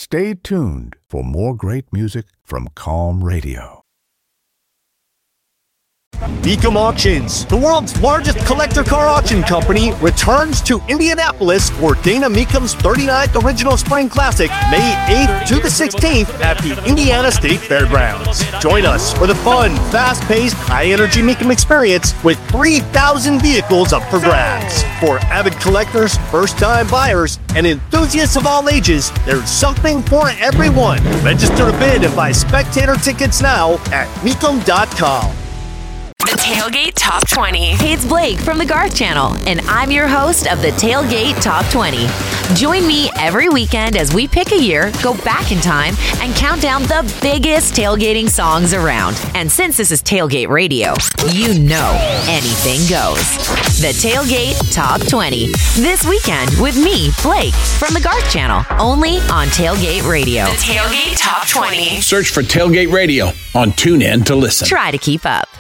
Stay tuned for more great music from Calm Radio. Mecum Auctions, the world's largest collector car auction company, returns to Indianapolis for Dana Mecum's 39th Original Spring Classic, May 8th to the 16th at the Indiana State Fairgrounds. Join us for the fun, fast-paced, high-energy Mecum experience with 3,000 vehicles up for grabs. For avid collectors, first-time buyers, and enthusiasts of all ages, there's something for everyone. Register to bid and buy spectator tickets now at Mecum.com. The Tailgate Top 20. Hey, it's Blake from the Garth Channel, and I'm your host of the Tailgate Top 20. Join me every weekend as we pick a year, go back in time, and count down the biggest tailgating songs around. And since this is Tailgate Radio, you know anything goes. The Tailgate Top 20. This weekend with me, Blake, from the Garth Channel, only on Tailgate Radio. The Tailgate Top 20. Search for Tailgate Radio on TuneIn to listen. Try to keep up.